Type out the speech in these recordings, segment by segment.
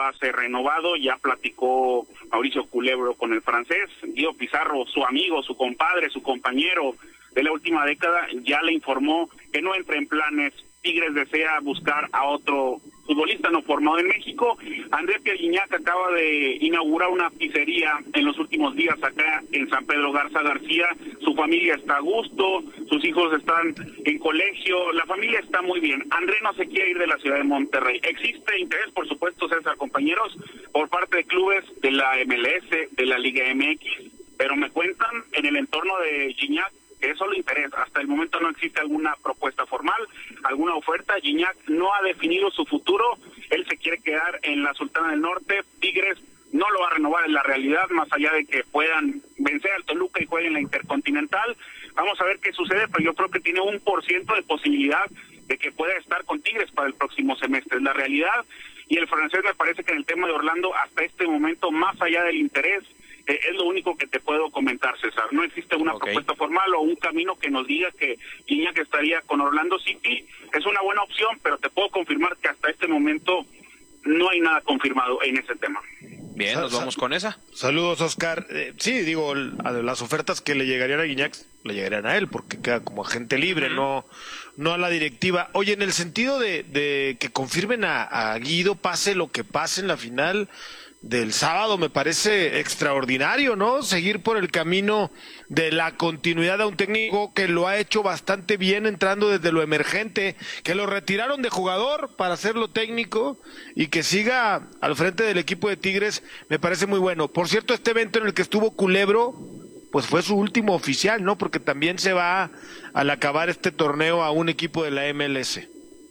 pase renovado. Ya platicó Mauricio Culebro con el francés. Guido Pizarro, su amigo, su compadre, su compañero de la última década, ya le informó que no entra en planes. Tigres desea buscar a otro futbolista no formado en México. André Pierre Gignac acaba de inaugurar una pizzería en los últimos días acá en San Pedro Garza García. Su familia está a gusto, sus hijos están en colegio, la familia está muy bien. André no se quiere ir de la ciudad de Monterrey. Existe interés, por supuesto, César, compañeros, por parte de clubes de la MLS, de la Liga MX, pero me cuentan en el entorno de Gignac que es solo interés. Hasta el momento no existe alguna propuesta formal, alguna oferta. Gignac no ha definido su futuro, él se quiere quedar en la Sultana del Norte. Tigres no lo va a renovar en la realidad, más allá de que puedan vencer al Toluca y jueguen la Intercontinental. Vamos a ver qué sucede, pero yo creo que tiene 1% de posibilidad de que pueda estar con Tigres para el próximo semestre, es la realidad. Y el francés, me parece que en el tema de Orlando, hasta este momento, más allá del interés, es lo único que te puedo comentar, César. No existe una propuesta formal o un camino que nos diga que Gignac estaría con Orlando City. Es una buena opción, pero te puedo confirmar que hasta este momento no hay nada confirmado en ese tema. Bien, nos vamos con esa. Saludos, Oscar. Sí, digo, las ofertas que le llegarían a Gignac le llegarían a él, porque queda como agente libre, no a la directiva. Oye, en el sentido de que confirmen a Guido, pase lo que pase en la final del sábado, me parece extraordinario, ¿no? Seguir por el camino de la continuidad a un técnico que lo ha hecho bastante bien entrando desde lo emergente, que lo retiraron de jugador para hacerlo técnico y que siga al frente del equipo de Tigres, me parece muy bueno. Por cierto, este evento en el que estuvo Culebro, pues fue su último oficial, ¿no? Porque también se va al acabar este torneo a un equipo de la MLS.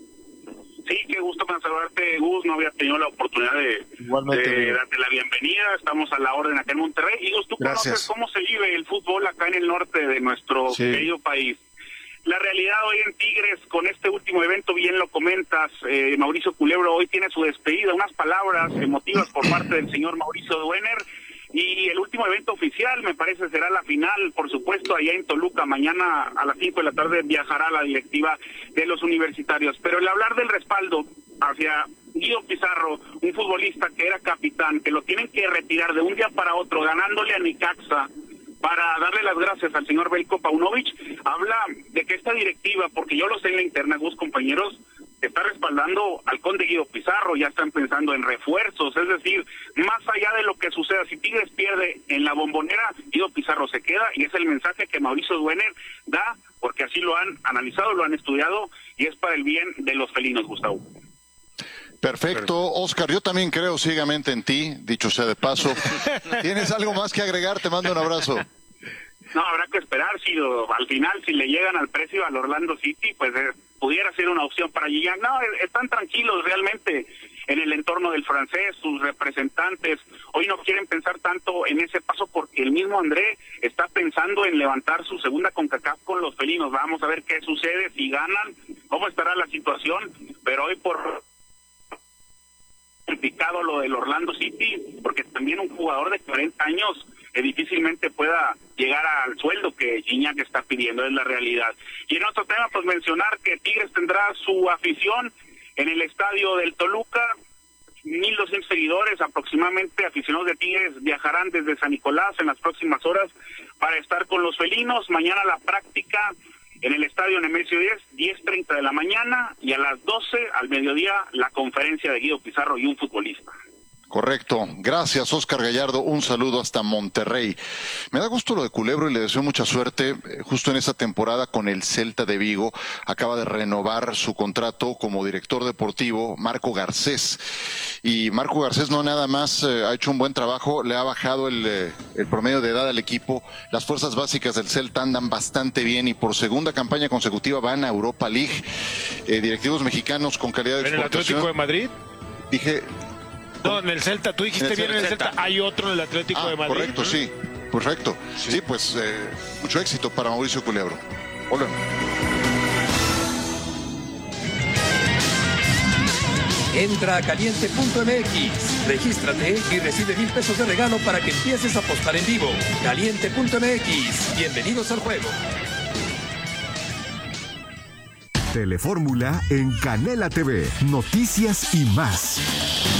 Sí, qué gusto saludarte, Gus. No había tenido la oportunidad de darte la bienvenida. Estamos a la orden acá en Monterrey. Y Gus, tú conoces cómo se vive el fútbol acá en el norte de nuestro querido país. La realidad hoy en Tigres, con este último evento, bien lo comentas, Mauricio Culebro hoy tiene su despedida, unas palabras emotivas por parte del señor Mauricio Dueñas. Y el último evento oficial, me parece, será la final, por supuesto, allá en Toluca. Mañana a las 5 de la tarde viajará la directiva de los universitarios. Pero el hablar del respaldo hacia Guido Pizarro, un futbolista que era capitán, que lo tienen que retirar de un día para otro, ganándole a Necaxa, para darle las gracias al señor Veljko Paunovic, habla de que esta directiva, porque yo lo sé en la interna, Gus, compañeros, está respaldando al conde Guido Pizarro, ya están pensando en refuerzos, es decir, más allá de lo que suceda, si Tigres pierde en la Bombonera, Guido Pizarro se queda, y es el mensaje que Mauricio Dueñas da, porque así lo han analizado, lo han estudiado, y es para el bien de los felinos, Gustavo. Perfecto, Oscar, yo también creo ciegamente en ti, dicho sea de paso. ¿Tienes algo más que agregar? Te mando un abrazo. No, habrá que esperar, si al final, si le llegan al precio al Orlando City, pues pudiera ser una opción para Gignac. No, están tranquilos realmente en el entorno del francés, sus representantes hoy no quieren pensar tanto en ese paso porque el mismo André está pensando en levantar su segunda CONCACAF con los felinos. Vamos a ver qué sucede, si ganan, cómo estará la situación, pero hoy por complicado lo del Orlando City, porque también un jugador de 40 años difícilmente pueda llegar al sueldo que Gignac está pidiendo, es la realidad. Y en otro tema, pues mencionar que Tigres tendrá su afición en el estadio del Toluca, 1,200 seguidores aproximadamente, aficionados de Tigres viajarán desde San Nicolás en las próximas horas para estar con los felinos. Mañana la práctica en el estadio Nemesio 10:30 de la mañana, y a las 12 al mediodía la conferencia de Guido Pizarro y un futbolista. Correcto. Gracias, Oscar Gallardo. Un saludo hasta Monterrey. Me da gusto lo de Culebro y le deseo mucha suerte justo en esta temporada con el Celta de Vigo. Acaba de renovar su contrato como director deportivo Marco Garcés. Y Marco Garcés no nada más ha hecho un buen trabajo, le ha bajado el promedio de edad al equipo. Las fuerzas básicas del Celta andan bastante bien y por segunda campaña consecutiva van a Europa League. Directivos mexicanos con calidad de exportación. ¿En el Atlético de Madrid? Dije... No, en el Celta, tú dijiste bien en el Celta, hay otro en el Atlético de Madrid. Correcto, sí, perfecto. Sí, pues mucho éxito para Mauricio Culebro. Hola. Entra a caliente.mx, regístrate y recibe 1,000 pesos de regalo para que empieces a apostar en vivo. Caliente.mx, bienvenidos al juego. Telefórmula en Canela TV, noticias y más.